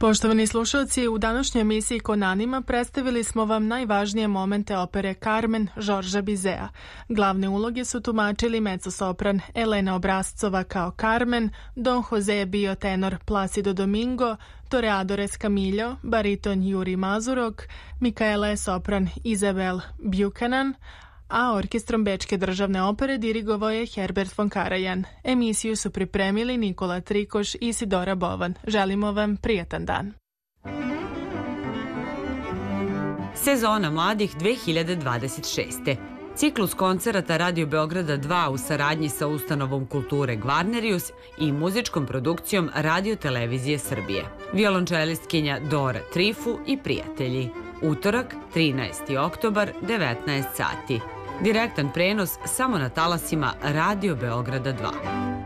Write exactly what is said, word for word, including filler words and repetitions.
Poštovani slušalci, u današnjoj emisiji Konanima predstavili smo vam najvažnije momente opere Carmen Žorža Bizea. Glavne uloge su tumačili mezzosopran Elena Obrazcova kao Carmen, Don Jose je bio tenor Placido Domingo, toreador Escamillo, bariton Juri Mazurok, Mikaela je sopran Isabel Buchanan, a orkestrom Bečke državne opere dirigovao je Herbert von Karajan. Emisiju su pripremili Nikola Trikoš i Sidora Bovan. Želimo vam prijatan dan. Sezona mladih dve hiljade dvadeset šeste. Ciklus koncerata Radio Beograda dva u saradnji sa ustanovom kulture Gvarnerius i muzičkom produkcijom Radio Televizije Srbije. Violončelistkinja Dora Trifu i prijatelji. Utorak, trinaesti oktobar, devetnaest sati. Direktan prenos samo na talasima Radio Beograda dva.